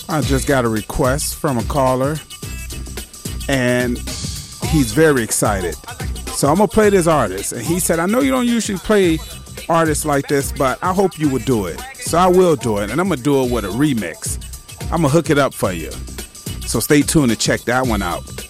I just got a request from a caller, and he's very excited. So I'm going to play this artist. And he said, I know you don't usually play artists like this, but I hope you would do it. So I will do it, and I'm going to do it with a remix. I'm going to hook it up for you. So stay tuned to check that one out.